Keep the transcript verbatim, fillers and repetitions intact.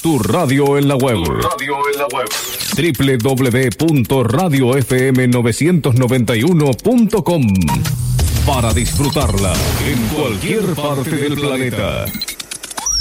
Tu radio en la web. Tu radio en la web. doble u doble u doble u punto radio f m novecientos noventa y uno punto com para disfrutarla en cualquier parte del planeta.